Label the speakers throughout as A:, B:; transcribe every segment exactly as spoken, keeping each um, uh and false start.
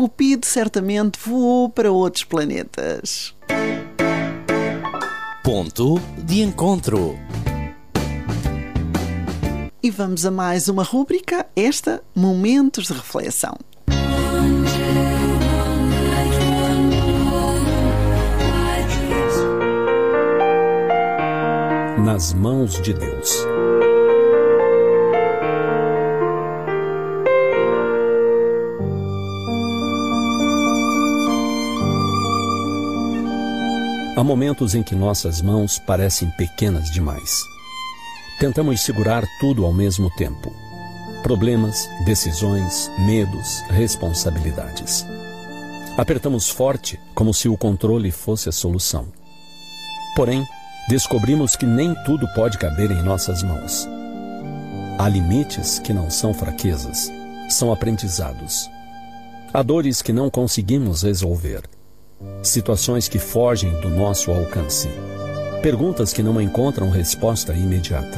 A: Cupido certamente voou para outros planetas.
B: Ponto de encontro.
A: E vamos a mais uma rúbrica, esta, Momentos de Reflexão.
C: Nas mãos de Deus. Há momentos em que nossas mãos parecem pequenas demais. Tentamos segurar tudo ao mesmo tempo. Problemas, decisões, medos, responsabilidades. Apertamos forte, como se o controle fosse a solução. Porém, descobrimos que nem tudo pode caber em nossas mãos. Há limites que não são fraquezas, são aprendizados. Há dores que não conseguimos resolver. Situações que fogem do nosso alcance. Perguntas que não encontram resposta imediata.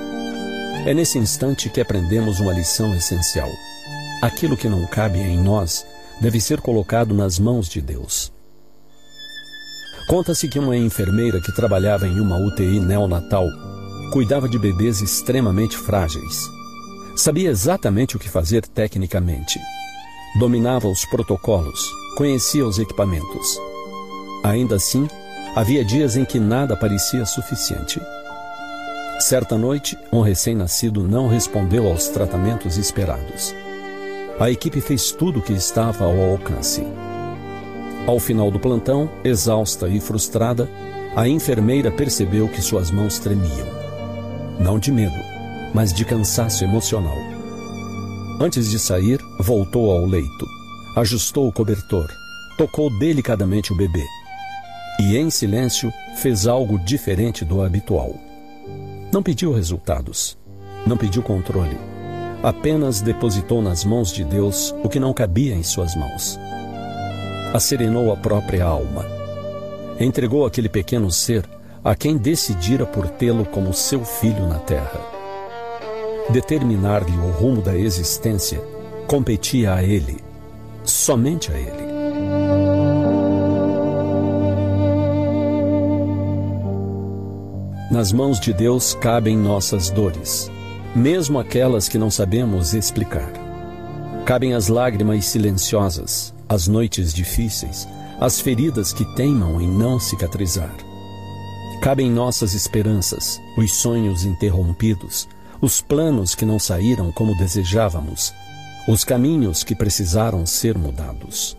C: É nesse instante que aprendemos uma lição essencial. Aquilo que não cabe em nós deve ser colocado nas mãos de Deus. Conta-se que uma enfermeira que trabalhava em uma U T I neonatal cuidava de bebês extremamente frágeis. Sabia exatamente o que fazer tecnicamente. Dominava os protocolos, conhecia os equipamentos. Ainda assim, havia dias em que nada parecia suficiente. Certa noite, um recém-nascido não respondeu aos tratamentos esperados. A equipe fez tudo o que estava ao alcance. Ao final do plantão, exausta e frustrada, a enfermeira percebeu que suas mãos tremiam. Não de medo, mas de cansaço emocional. Antes de sair, voltou ao leito, ajustou o cobertor, tocou delicadamente o bebê e, em silêncio, fez algo diferente do habitual. Não pediu resultados, não pediu controle, apenas depositou nas mãos de Deus o que não cabia em suas mãos. Acerenou a própria alma. Entregou aquele pequeno ser a quem decidira por tê-lo como seu filho na terra. Determinar-lhe o rumo da existência competia a ele, somente a ele. Nas mãos de Deus cabem nossas dores, mesmo aquelas que não sabemos explicar. Cabem as lágrimas silenciosas, as noites difíceis, as feridas que teimam em não cicatrizar. Cabem nossas esperanças, os sonhos interrompidos, os planos que não saíram como desejávamos, os caminhos que precisaram ser mudados.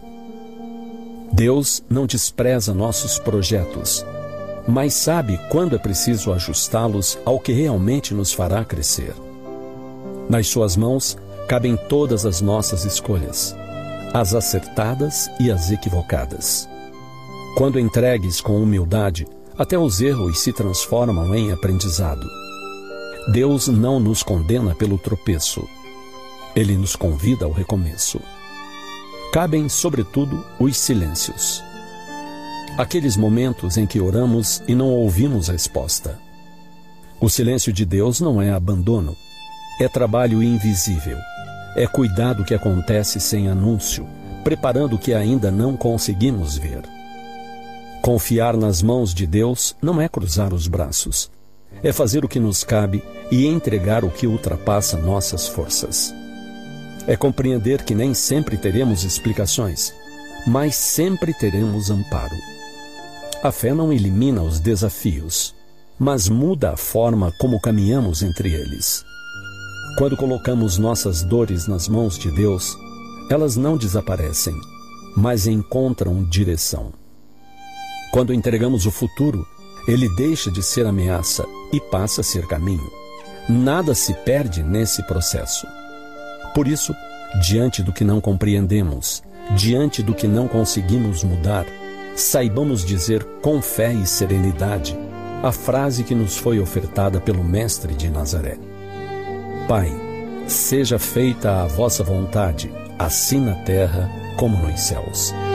C: Deus não despreza nossos projetos, mas sabe quando é preciso ajustá-los ao que realmente nos fará crescer. Nas suas mãos cabem todas as nossas escolhas, as acertadas e as equivocadas. Quando entregues com humildade, até os erros se transformam em aprendizado. Deus não nos condena pelo tropeço. Ele nos convida ao recomeço. Cabem, sobretudo, os silêncios. Aqueles momentos em que oramos e não ouvimos resposta. O silêncio de Deus não é abandono. É trabalho invisível. É cuidado que acontece sem anúncio, preparando o que ainda não conseguimos ver. Confiar nas mãos de Deus não é cruzar os braços. É fazer o que nos cabe e entregar o que ultrapassa nossas forças. É compreender que nem sempre teremos explicações, mas sempre teremos amparo. A fé não elimina os desafios, mas muda a forma como caminhamos entre eles. Quando colocamos nossas dores nas mãos de Deus, elas não desaparecem, mas encontram direção. Quando entregamos o futuro, ele deixa de ser ameaça e passa a ser caminho. Nada se perde nesse processo. Por isso, diante do que não compreendemos, diante do que não conseguimos mudar, saibamos dizer com fé e serenidade a frase que nos foi ofertada pelo Mestre de Nazaré. Pai, seja feita a vossa vontade, assim na terra como nos céus.